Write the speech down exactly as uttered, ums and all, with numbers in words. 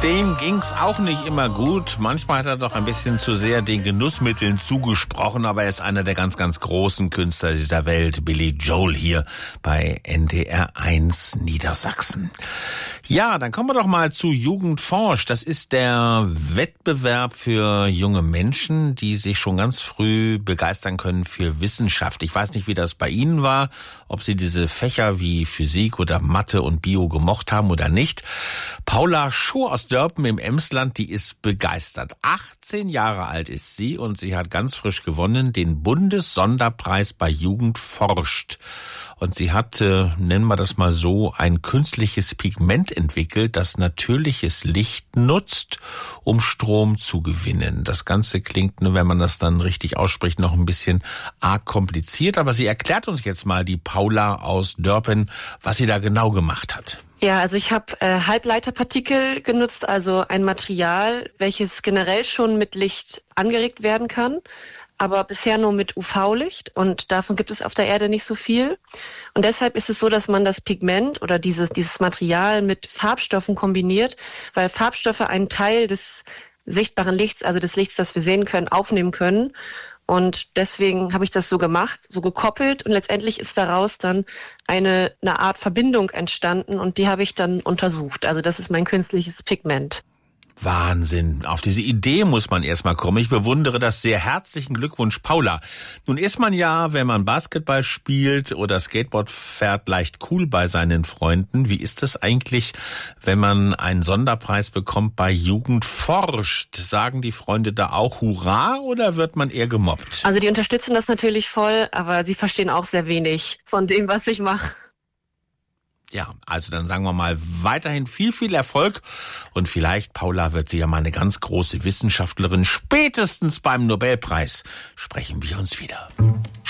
Dem ging's auch nicht immer gut. Manchmal hat er doch ein bisschen zu sehr den Genussmitteln zugesprochen, aber er ist einer der ganz, ganz großen Künstler dieser Welt. Billy Joel hier bei N D R eins Niedersachsen. Ja, dann kommen wir doch mal zu Jugend forscht. Das ist der Wettbewerb für junge Menschen, die sich schon ganz früh begeistern können für Wissenschaft. Ich weiß nicht, wie das bei Ihnen war, ob Sie diese Fächer wie Physik oder Mathe und Bio gemocht haben oder nicht. Paula Schur aus Dörpen im Emsland, die ist begeistert. achtzehn Jahre alt ist sie und sie hat ganz frisch gewonnen den Bundessonderpreis bei Jugend forscht. Und sie hat, äh, nennen wir das mal so, ein künstliches Pigment entwickelt, das natürliches Licht nutzt, um Strom zu gewinnen. Das Ganze klingt, wenn man das dann richtig ausspricht, noch ein bisschen arg kompliziert. Aber sie erklärt uns jetzt mal, die Paula aus Dörpen, was sie da genau gemacht hat. Ja, also ich habe äh, Halbleiterpartikel genutzt, also ein Material, welches generell schon mit Licht angeregt werden kann, aber bisher nur mit U V-Licht und davon gibt es auf der Erde nicht so viel. Und deshalb ist es so, dass man das Pigment oder dieses, dieses Material mit Farbstoffen kombiniert, weil Farbstoffe einen Teil des sichtbaren Lichts, also des Lichts, das wir sehen können, aufnehmen können. Und deswegen habe ich das so gemacht, so gekoppelt und letztendlich ist daraus dann eine, eine Art Verbindung entstanden und die habe ich dann untersucht. Also das ist mein künstliches Pigment. Wahnsinn. Auf diese Idee muss man erstmal kommen. Ich bewundere das sehr. Herzlichen Glückwunsch, Paula. Nun ist man ja, wenn man Basketball spielt oder Skateboard fährt, leicht cool bei seinen Freunden. Wie ist das eigentlich, wenn man einen Sonderpreis bekommt bei Jugend forscht? Sagen die Freunde da auch Hurra oder wird man eher gemobbt? Also die unterstützen das natürlich voll, aber sie verstehen auch sehr wenig von dem, was ich mache. Ja, also dann sagen wir mal weiterhin viel, viel Erfolg und vielleicht, Paula, wird sie ja mal eine ganz große Wissenschaftlerin. Spätestens beim Nobelpreis sprechen wir uns wieder.